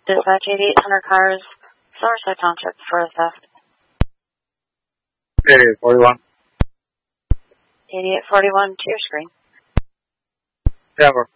Dispatch 8800 cars, Summerside Township for a theft. 8841. 8841 to your screen. Yeah, we're